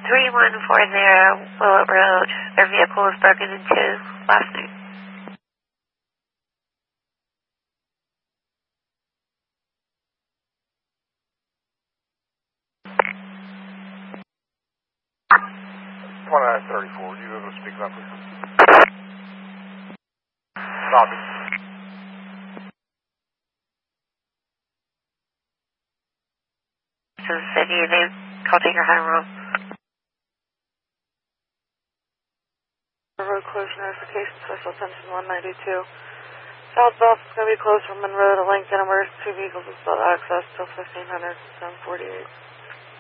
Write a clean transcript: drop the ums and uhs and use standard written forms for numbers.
3140 Willett Road. Their vehicle was broken into last night. Twenty-nine 34. You able to speak up, please? Copy. To the city, they called your home room. Road closure notification, special attention 192. Southbound is going to be closed from Monroe to Lincoln. Emergency vehicles will still access till 1500, 748.